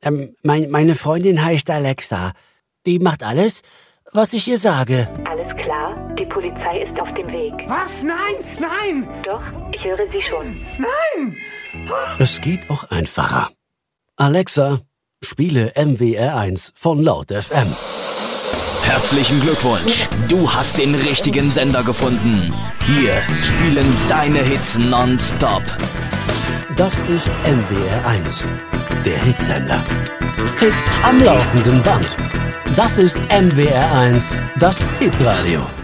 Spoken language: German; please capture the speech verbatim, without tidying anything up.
Ähm, mein, meine Freundin heißt Alexa. Die macht alles, was ich ihr sage. Alles klar, die Polizei ist auf dem Weg. Was? Nein, nein! Doch, ich höre sie schon. Nein! Es geht auch einfacher. Alexa, spiele M W R eins von Laut F M. Herzlichen Glückwunsch, du hast den richtigen Sender gefunden. Wir spielen deine Hits nonstop. Das ist M W R eins, der Hitsender. Hits am laufenden Band. Das ist M W R eins, das Hitradio.